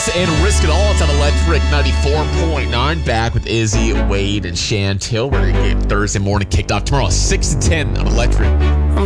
This and Risk It All. It's on Electric 94.9. Back with Izzy, Wade, and Chantil. We're going to get Thursday morning kicked off tomorrow, 6 to 10 on Electric.